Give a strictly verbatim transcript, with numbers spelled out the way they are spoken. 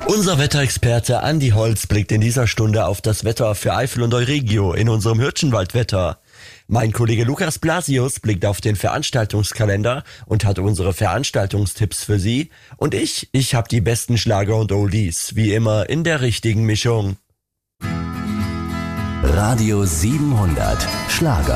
Unser Wetterexperte Andi Holz blickt in dieser Stunde auf das Wetter für Eifel und Euregio in unserem Hürtchenwaldwetter. Mein Kollege Lukas Blasius blickt auf den Veranstaltungskalender und hat unsere Veranstaltungstipps für Sie. Und ich, ich habe die besten Schlager und Oldies, wie immer in der richtigen Mischung. Radio siebenhundert Schlager.